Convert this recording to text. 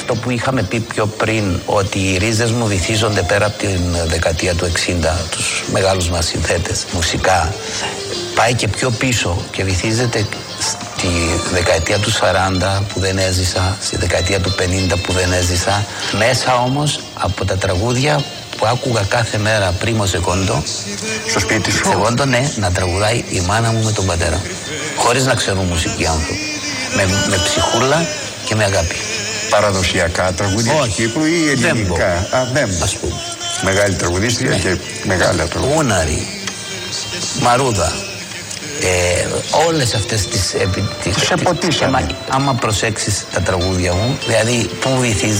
αυτό που είχαμε πει πιο πριν, ότι οι ρίζες μου βυθίζονται πέρα από την δεκαετία του 60, τους μεγάλους μας συνθέτες μουσικά, πάει και πιο πίσω και βυθίζεται στη δεκαετία του 40 που δεν έζησα, στη δεκαετία του 50 που δεν έζησα. Μέσα όμως από τα τραγούδια που άκουγα κάθε μέρα Πρίμο Σεκόντο, στο σπίτι σου. Σεκόντο, ναι, να τραγουδάει η μάνα μου με τον πατέρα μου. Χωρίς να ξέρουν μουσική άνθρωποι. Με ψυχούλα και με αγάπη. Παραδοσιακά τραγούδια του Κύπρου ή ελληνικά? Βέμπο. Ας πούμε. Μεγάλη τραγουδίστρια, ναι. Και μεγάλα τραγούδια. Ούναρη, Μαρούδα. Όλες αυτές τις εποτίσαμε. άμα προσέξεις τα τραγούδια μου, δηλαδή που βυθίζει